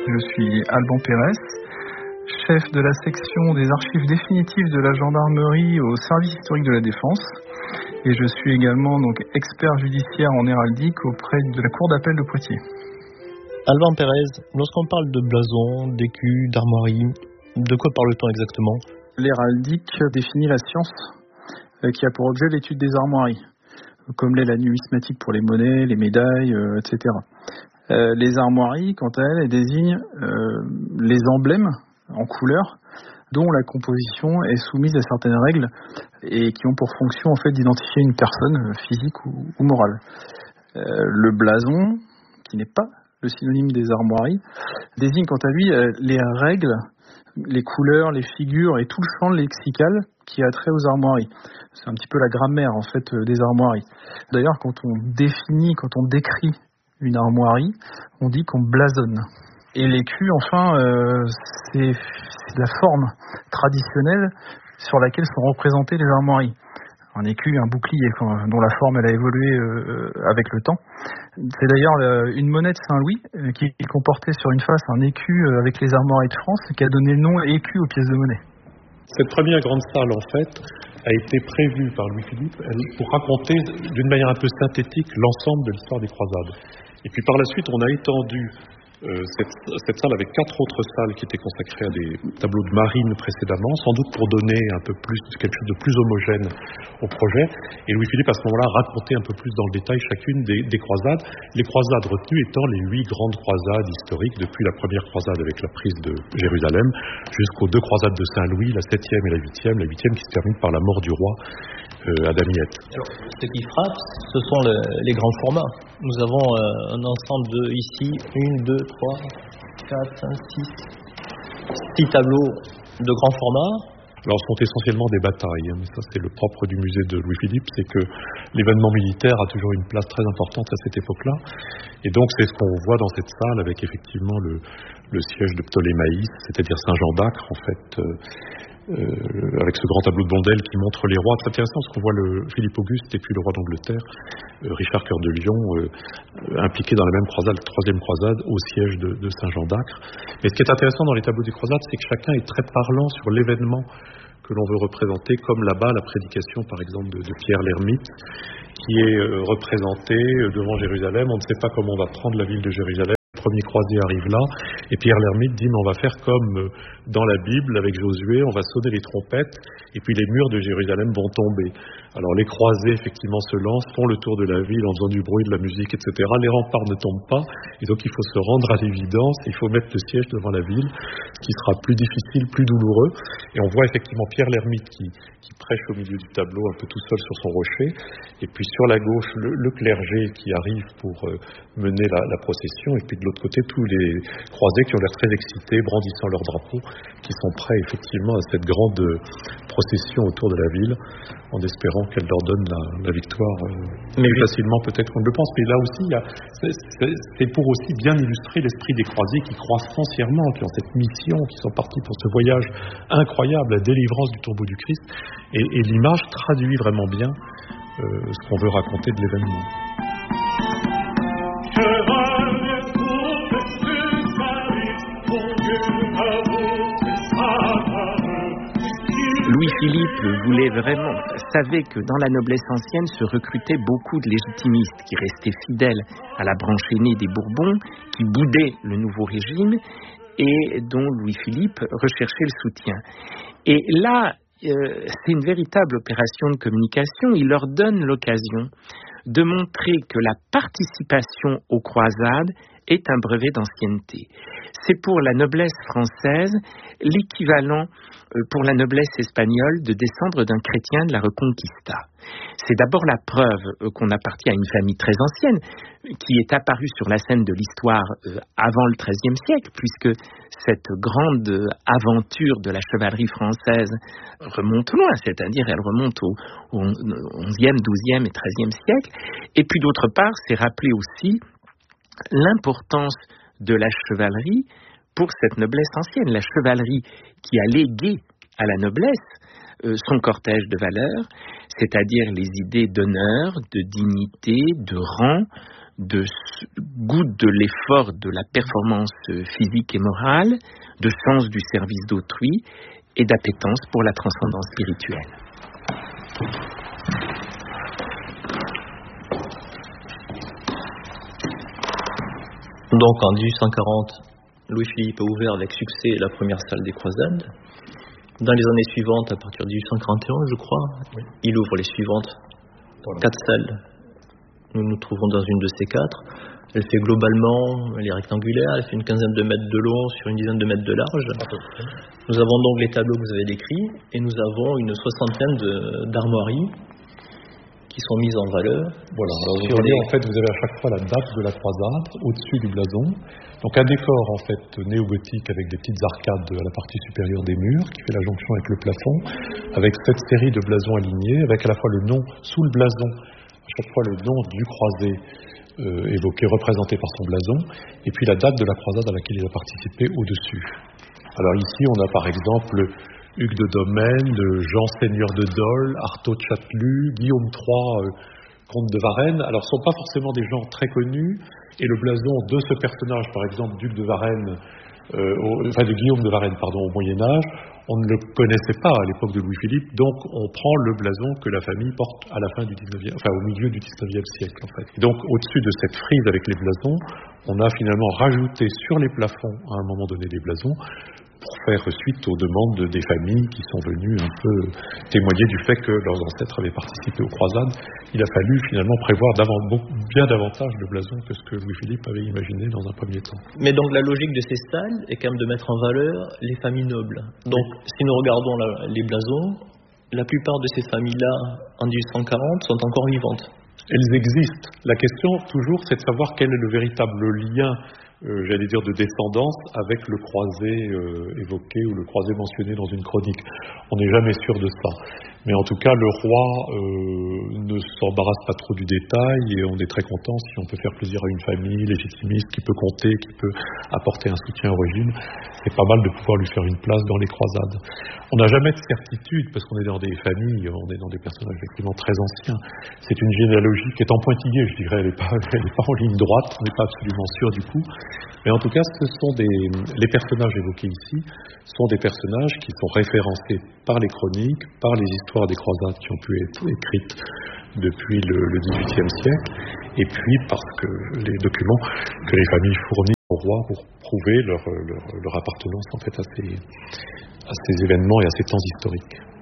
Je suis Alban Pérez, chef de la section des archives définitives de la gendarmerie au service historique de la Défense. Et je suis également donc expert judiciaire en héraldique auprès de la Cour d'appel de Poitiers. Alban Pérez, lorsqu'on parle de blason, d'écus, d'armoiries, de quoi parle-t-on exactement ? L'héraldique définit la science qui a pour objet l'étude des armoiries, comme l'est la numismatique pour les monnaies, les médailles, etc. Les armoiries, quant à elles désignent les emblèmes en couleur dont la composition est soumise à certaines règles et qui ont pour fonction en fait d'identifier une personne physique ou morale. Le blason, qui n'est pas le synonyme des armoiries, désigne quant à lui les règles, les couleurs, les figures et tout le champ lexical qui a trait aux armoiries. C'est un petit peu la grammaire en fait des armoiries. D'ailleurs, quand on décrit une armoirie, on dit qu'on blasonne. Et l'écu, enfin, c'est la forme traditionnelle sur laquelle sont représentées les armoiries. Un écu, un bouclier, dont la forme elle a évolué avec le temps. C'est d'ailleurs une monnaie de Saint-Louis qui comportait sur une face un écu avec les armoiries de France qui a donné le nom écu aux pièces de monnaie. Cette première grande salle, en fait, a été prévue par Louis-Philippe pour raconter d'une manière un peu synthétique l'ensemble de l'histoire des croisades. Et puis par la suite, on a étendu cette salle avec 4 autres salles qui étaient consacrées à des tableaux de marine précédemment, sans doute pour donner un peu plus quelque chose de plus homogène au projet. Et Louis-Philippe, à ce moment-là, racontait un peu plus dans le détail chacune des croisades. Les croisades retenues étant les 8 grandes croisades historiques, depuis la première croisade avec la prise de Jérusalem, jusqu'aux 2 croisades de Saint-Louis, la 7e et la 8e. La 8e qui se termine par la mort du roi à Damiette. Alors, ce qui frappe, ce sont les grands formats. Nous avons un ensemble de, ici, 1, 2, 3, 4, 5, 6 tableaux de grand format. Alors, ce sont essentiellement des batailles, mais ça c'est le propre du musée de Louis-Philippe, c'est que l'événement militaire a toujours une place très importante à cette époque-là. Et donc c'est ce qu'on voit dans cette salle avec effectivement le siège de Ptolémaïs, c'est-à-dire Saint-Jean d'Acre en fait, avec ce grand tableau de Blondel qui montre les rois. C'est intéressant parce qu'on voit le Philippe Auguste et puis le roi d'Angleterre, Richard Cœur de Lion, impliqués dans la même croisade, la 3e croisade, au siège de Saint-Jean d'Acre. Mais ce qui est intéressant dans les tableaux des croisades, c'est que chacun est très parlant sur l'événement que l'on veut représenter, comme là-bas la prédication par exemple de Pierre l'Ermite, qui est représentée devant Jérusalem. On ne sait pas comment on va prendre la ville de Jérusalem. Le premier croisé arrive là, et Pierre l'Ermite dit mais on va faire comme dans la Bible avec Josué, on va sonner les trompettes, et puis les murs de Jérusalem vont tomber. Alors les croisés effectivement se lancent, font le tour de la ville en faisant du bruit, de la musique, etc. Les remparts ne tombent pas, et donc il faut se rendre à l'évidence, il faut mettre le siège devant la ville, ce qui sera plus difficile, plus douloureux. Et on voit effectivement Pierre l'Ermite qui prêche au milieu du tableau, un peu tout seul sur son rocher, et puis sur la gauche le clergé qui arrive pour mener la procession, et puis de l'autre côté tous les croisés qui ont l'air très excités, brandissant leurs drapeaux, qui sont prêts effectivement à cette grande procession autour de la ville, en espérant qu'elle leur donne la victoire plus facilement peut-être qu'on ne le pense. Mais là aussi, c'est pour aussi bien illustrer l'esprit des croisés qui croient foncièrement, qui ont cette mission, qui sont partis pour ce voyage incroyable, la délivrance du tombeau du Christ. Et l'image traduit vraiment bien ce qu'on veut raconter de l'événement. Louis-Philippe savait que dans la noblesse ancienne se recrutaient beaucoup de légitimistes qui restaient fidèles à la branche aînée des Bourbons, qui boudaient le nouveau régime et dont Louis-Philippe recherchait le soutien. Et là, c'est une véritable opération de communication. Il leur donne l'occasion de montrer que la participation aux croisades est un brevet d'ancienneté. C'est pour la noblesse française l'équivalent pour la noblesse espagnole de descendre d'un chrétien de la Reconquista. C'est d'abord la preuve qu'on appartient à une famille très ancienne, qui est apparue sur la scène de l'histoire avant le XIIIe siècle, puisque cette grande aventure de la chevalerie française remonte loin, c'est-à-dire elle remonte au XIe, XIIe et XIIIe siècle. Et puis d'autre part, c'est rappeler aussi l'importance de la chevalerie pour cette noblesse ancienne. La chevalerie qui a légué à la noblesse son cortège de valeurs, c'est-à-dire les idées d'honneur, de dignité, de rang, goût de l'effort, de la performance physique et morale, de sens du service d'autrui et d'appétence pour la transcendance spirituelle. Donc en 1840, Louis-Philippe a ouvert avec succès la première salle des croisades. Dans les années suivantes, à partir de 1841, je crois, oui, il ouvre les suivantes, 4 salles. Nous nous trouvons dans une de ces 4. Elle fait globalement, elle est rectangulaire, elle fait une quinzaine de mètres de long sur une dizaine de mètres de large. Nous avons donc les tableaux que vous avez décrits et nous avons une soixantaine d'armoiries qui sont mises en valeur. Voilà, alors vous voyez, en fait, vous avez à chaque fois la date de la croisade au-dessus du blason. Donc un décor en fait néo-gothique avec des petites arcades à la partie supérieure des murs qui fait la jonction avec le plafond, avec cette série de blasons alignés, avec à la fois le nom sous le blason, à chaque fois le nom du croisé évoqué, représenté par son blason, et puis la date de la croisade à laquelle il a participé au-dessus. Alors ici, on a par exemple Hugues de Domaine, Jean Seigneur de Dole, Artaud de Châtelus, Guillaume III, comte de Varennes. Alors ce ne sont pas forcément des gens très connus, et le blason de ce personnage, par exemple, Duc de Varennes, de Guillaume de Varennes, au Moyen-Âge, on ne le connaissait pas à l'époque de Louis-Philippe, donc on prend le blason que la famille porte à la fin du 19e, au milieu du 19e siècle, en fait. Et donc, au-dessus de cette frise avec les blasons, on a finalement rajouté sur les plafonds, à un moment donné, des blasons, pour faire suite aux demandes des familles qui sont venues un peu témoigner du fait que leurs ancêtres avaient participé aux croisades. Il a fallu finalement prévoir bien davantage de blasons que ce que Louis-Philippe avait imaginé dans un premier temps. Mais donc la logique de ces salles est quand même de mettre en valeur les familles nobles. Donc si nous regardons les blasons, la plupart de ces familles-là, en 1840, sont encore vivantes. Elles existent. La question, toujours, c'est de savoir quel est le véritable lien de descendance avec le croisé évoqué ou le croisé mentionné dans une chronique. On n'est jamais sûr de ça. Mais en tout cas, le roi ne s'embarrasse pas trop du détail et on est très content si on peut faire plaisir à une famille légitimiste qui peut compter, qui peut apporter un soutien au régime. C'est pas mal de pouvoir lui faire une place dans les croisades. On n'a jamais de certitude parce qu'on est dans des familles, on est dans des personnages effectivement très anciens. C'est une généalogie qui est en pointillé, je dirais. Elle n'est pas en ligne droite, on n'est pas absolument sûr du coup. Mais en tout cas, les personnages évoqués ici sont des personnages qui sont référencés par les chroniques, par les histoires des croisades qui ont pu être écrites depuis le XVIIIe siècle, et puis parce que les documents que les familles fournissent au roi pour prouver leur appartenance en fait à ces événements et à ces temps historiques.